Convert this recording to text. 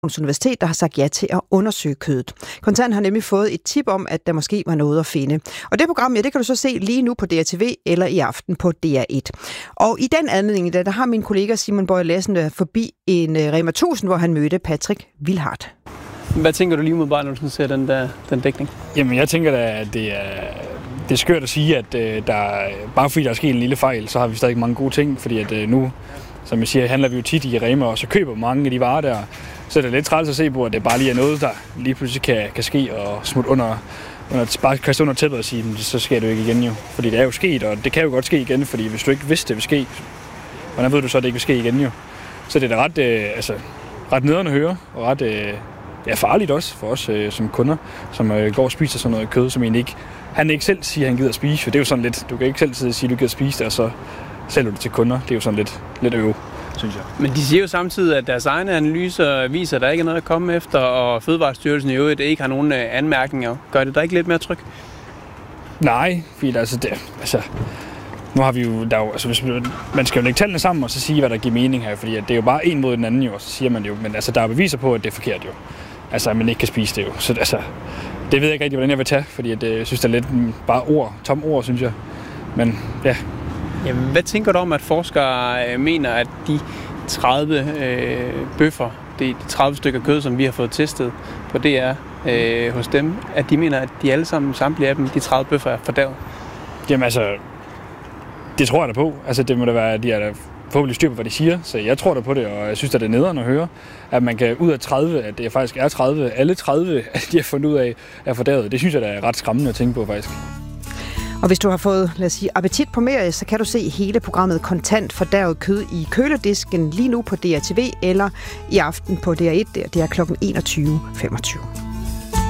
Universitet, der har sagt ja til at undersøge kødet. Kontant har nemlig fået et tip om, at der måske var noget at finde. Og det program, ja, det kan du så se lige nu på DRTV eller i aften på DR1. Og i den anledning, der har min kollega Simon Bøje Lassen været forbi en Rema 1000, hvor han mødte Patrick Wilhardt. Hvad tænker du lige umiddelbart, når du ser den dækning? Jamen, jeg tænker da, at det er skørt at sige, at bare fordi der er sket en lille fejl, så har vi stadig mange gode ting, fordi at nu, som jeg siger, handler vi jo tit i Rema, og så køber mange af de varer der. Så er det lidt træls at se på, at det bare lige er noget, der lige pludselig kan ske og smutte bare kaste under tæppet og sige, så sker det jo ikke igen jo. Fordi det er jo sket, og det kan jo godt ske igen, fordi hvis du ikke vidste, det vil ske, hvordan ved du så, at det ikke vil ske igen jo? Så det er da ret nederen at høre, og ret farligt også for os som kunder, som går og spiser sådan noget kød, som han ikke selv siger, at han gider spise. For det er jo sådan lidt, du kan ikke selv sige, at du gider spise det, og så sælger du det til kunder. Det er jo sådan lidt øve, synes jeg. Men de siger jo samtidig, at deres egne analyser viser, at der ikke er noget at komme efter, og Fødevarestyrelsen i øvrigt ikke har nogen anmærkninger. Gør det der ikke lidt mere tryg? Nej, fordi nu har vi jo, man skal jo lægge tallene sammen og så sige, hvad der giver mening her, fordi det er jo bare en mod den anden jo, og så siger man jo, men der er beviser på, at det er forkert jo. At man ikke kan spise det jo. Så det ved jeg ikke rigtig, hvordan jeg vil tage, fordi jeg synes, det er lidt bare tom ord, synes jeg. Men ja. Jamen, hvad tænker du om, at forskere mener, at de 30 bøffer, de 30 stykker kød, som vi har fået testet på DR hos dem, at de mener, at de alle sammen, samtlige af dem, de 30 bøffer er fordærvet? Jamen det tror jeg da på. Det må da være, de er da forhåbentlig styr på, hvad de siger. Så jeg tror da på det, og jeg synes, at det er nederen at høre, at man kan ud af 30, at det faktisk er 30, alle 30, at de har fundet ud af, er fordærvet. Det synes jeg da er ret skræmmende at tænke på, faktisk. Og hvis du har fået, lad os sige, appetit på mere, så kan du se hele programmet Kontant fordærvet kød i køledisken lige nu på DRTV eller i aften på DR1. Det er kl. 21.25.